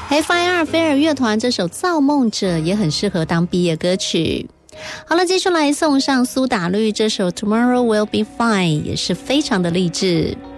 FIR 飞儿乐团这首《造梦者》也很适合当毕业歌曲。好了，接下来送上苏打绿这首《Tomorrow Will Be Fine》，也是非常的励志。